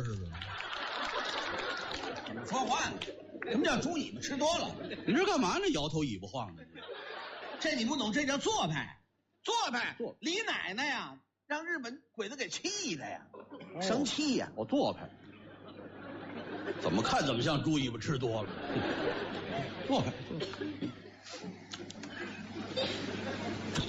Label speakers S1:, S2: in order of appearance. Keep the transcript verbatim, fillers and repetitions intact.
S1: 吃的呢？
S2: 怎么说话呢？什么叫猪尾巴吃多了？
S1: 你这干嘛呢？摇头尾巴晃的。
S2: 这你不懂，这叫做派。做派，
S1: 做
S2: 李奶奶呀，让日本鬼子给气的呀，哦、生气呀。
S1: 我、哦、做派，怎么看怎么像猪尾巴吃多了。做派。